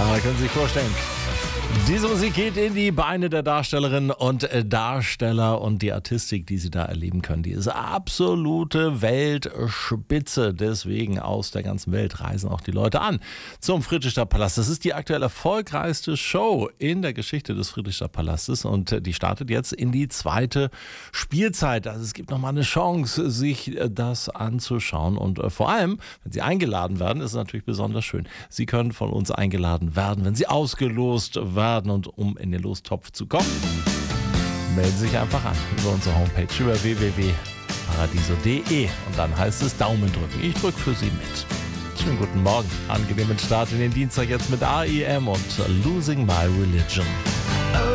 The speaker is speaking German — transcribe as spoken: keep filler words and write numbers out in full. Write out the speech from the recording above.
Ah, können Sie sich vorstellen. Diese Musik geht in die Beine der Darstellerinnen und Darsteller und die Artistik, die sie da erleben können, die ist absolute Weltspitze. Deswegen aus der ganzen Welt reisen auch die Leute an zum Friedrichstadtpalast. Das ist die aktuell erfolgreichste Show in der Geschichte des Friedrichstadtpalastes und die startet jetzt in die zweite Spielzeit. Also es gibt nochmal eine Chance, sich das anzuschauen und vor allem, wenn Sie eingeladen werden, ist es natürlich besonders schön. Sie können von uns eingeladen werden, wenn Sie ausgelost werden. Und um in den Lostopf zu kommen, melden Sie sich einfach an über unsere Homepage über w w w punkt paradiso punkt de und dann heißt es Daumen drücken. Ich drücke für Sie mit. Schönen guten Morgen, angenehmen Start in den Dienstag jetzt mit R E M und Losing My Religion.